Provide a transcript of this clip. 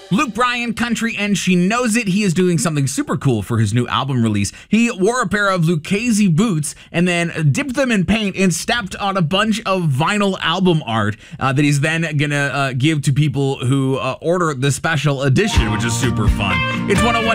Luke Bryan, country, and she knows it. He is doing something super cool for his new album release. He wore a pair of Lucchese boots and then dipped them in paint and stepped on a bunch of vinyl album art that he's then gonna give to people who order the special edition, which is super fun. It's 101